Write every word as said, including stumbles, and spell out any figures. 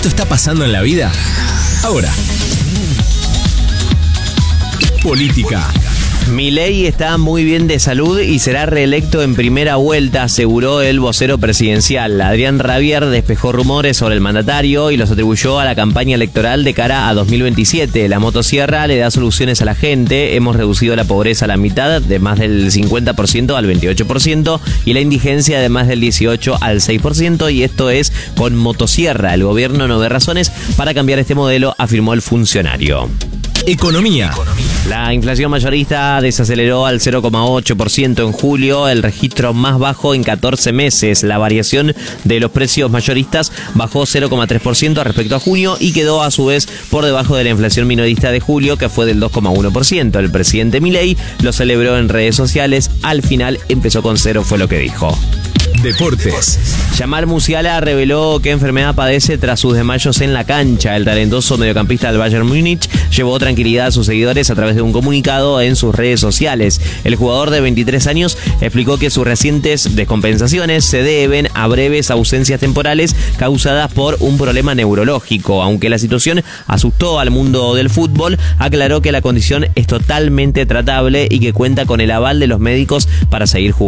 esto está pasando en la vida? Ahora. Política. Milei está muy bien de salud y será reelecto en primera vuelta, aseguró el vocero presidencial. Adrián Rabier despejó rumores sobre el mandatario y los atribuyó a la campaña electoral de cara a dos mil veintisiete. La motosierra le da soluciones a la gente, hemos reducido la pobreza a la mitad, de más del cincuenta por ciento al veintiocho por ciento, y la indigencia de más del dieciocho por ciento al seis por ciento, y esto es con motosierra. El gobierno no ve razones para cambiar este modelo, afirmó el funcionario. Economía. La inflación mayorista desaceleró al cero coma ocho por ciento en julio, el registro más bajo en catorce meses. La variación de los precios mayoristas bajó cero coma tres por ciento respecto a junio y quedó a su vez por debajo de la inflación minorista de julio, que fue del dos coma uno por ciento. El presidente Milei lo celebró en redes sociales. Al final empezó con cero, fue lo que dijo. Deportes. Jamal Musiala reveló qué enfermedad padece tras sus desmayos en la cancha. El talentoso mediocampista del Bayern Múnich llevó tranquilidad a sus seguidores a través de un comunicado en sus redes sociales. El jugador de veintitrés años explicó que sus recientes descompensaciones se deben a breves ausencias temporales causadas por un problema neurológico. Aunque la situación asustó al mundo del fútbol, aclaró que la condición es totalmente tratable y que cuenta con el aval de los médicos para seguir jugando.